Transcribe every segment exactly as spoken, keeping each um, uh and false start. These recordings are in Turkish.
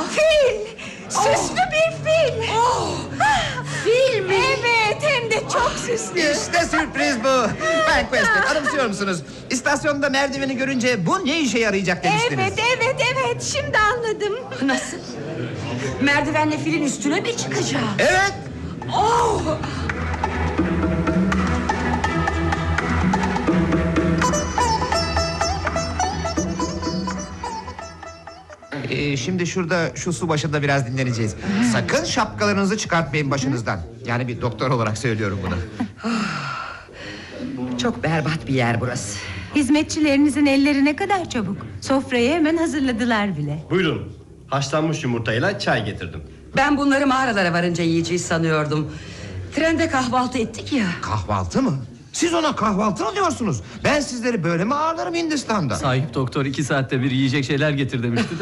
Fil! Süslü oh. bir fil! Oh. Fil mi? Evet, hem de çok süslü. İşte sürpriz bu. Ben Quested, anımsıyor musunuz? İstasyonda merdiveni görünce bu ne işe yarayacak demiştiniz. Evet, evet, evet, şimdi anladım. Nasıl? Merdivenle filin üstüne mi çıkacağım? Evet. Oh. Ee, şimdi şurada şu su başında biraz dinleneceğiz. Sakın şapkalarınızı çıkartmayın başınızdan. Yani bir doktor olarak söylüyorum bunu. Çok berbat bir yer burası. Hizmetçilerinizin elleri ne kadar çabuk. Sofrayı hemen hazırladılar bile. Buyurun. Haşlanmış yumurtayla çay getirdim. Ben bunları mağaralara varınca yiyeceğiz sanıyordum. Trende kahvaltı ettik ya. Kahvaltı mı? Siz ona kahvaltı mı diyorsunuz? Ben sizleri böyle mi ağırlarım Hindistan'da? Sahip doktor iki saatte bir yiyecek şeyler getir demişti de.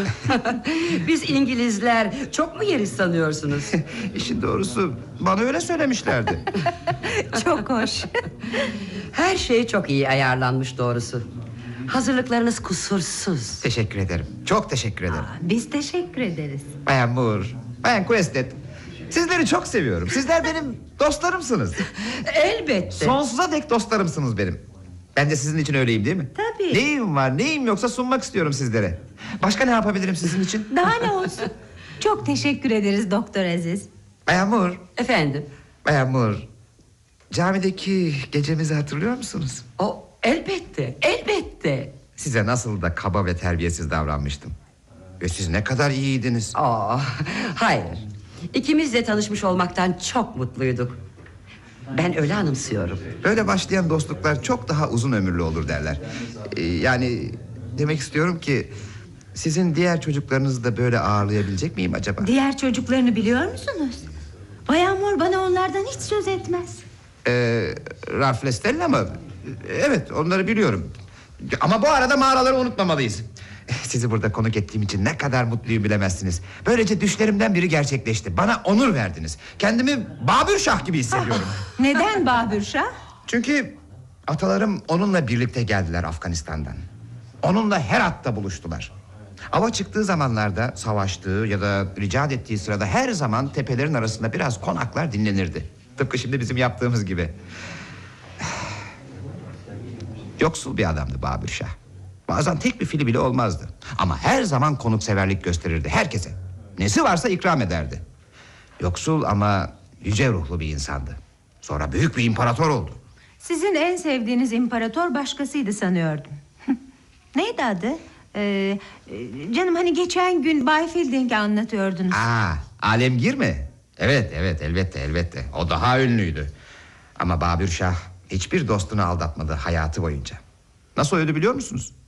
Biz İngilizler çok mu yeriz sanıyorsunuz? İşin doğrusu bana öyle söylemişlerdi. Çok hoş. Her şey çok iyi ayarlanmış doğrusu. Hazırlıklarınız kusursuz. Teşekkür ederim. Çok teşekkür ederim. Aa, biz teşekkür ederiz. Bayan Moore, Bayan Quested, sizleri çok seviyorum. Sizler benim dostlarımsınız. Elbette. Sonsuza dek dostlarımsınız benim. Ben de sizin için öyleyim değil mi? Tabii. Neyim var neyim yoksa sunmak istiyorum sizlere. Başka ne yapabilirim sizin için? Daha ne olsun. Çok teşekkür ederiz Doktor Aziz. Bayan Moore, Efendim? Bayan Moore, camideki gecemizi hatırlıyor musunuz? O elbette, elbette. Size nasıl da kaba ve terbiyesiz davranmıştım. Ve siz ne kadar iyiydiniz. Aa, hayır. İkimiz de tanışmış olmaktan çok mutluyduk. Ben öyle anımsıyorum. Böyle başlayan dostluklar çok daha uzun ömürlü olur derler. Ee, yani demek istiyorum ki sizin diğer çocuklarınızı da böyle ağırlayabilecek miyim acaba? Diğer çocuklarını biliyor musunuz? Bayan Moore bana onlardan hiç söz etmez. Ee, Ralph Lestella mı? Evet, onları biliyorum. Ama bu arada mağaraları unutmamalıyız. Sizi burada konuk ettiğim için ne kadar mutluyum bilemezsiniz. Böylece düşlerimden biri gerçekleşti. Bana onur verdiniz. Kendimi Babür Şah gibi hissediyorum. Neden Babür Şah? Çünkü atalarım onunla birlikte geldiler Afganistan'dan. Onunla Herat'ta buluştular. Ava çıktığı zamanlarda savaştığı ya da rica ettiği sırada her zaman tepelerin arasında biraz konaklar dinlenirdi. Tıpkı şimdi bizim yaptığımız gibi. Yoksul bir adamdı Babür Şah. Bazen tek bir fili bile olmazdı. Ama her zaman konukseverlik gösterirdi herkese. Nesi varsa ikram ederdi. Yoksul ama yüce ruhlu bir insandı. Sonra büyük bir imparator oldu. Sizin en sevdiğiniz imparator başkasıydı sanıyordum. Neydi adı? Ee, canım hani geçen gün Bay Fielding'i anlatıyordunuz. Aa, Alemgir mi? Evet evet elbette elbette. O daha ünlüydü. Ama Babür Şah hiçbir dostunu aldatmadı hayatı boyunca. Nasıl öldü biliyor musunuz?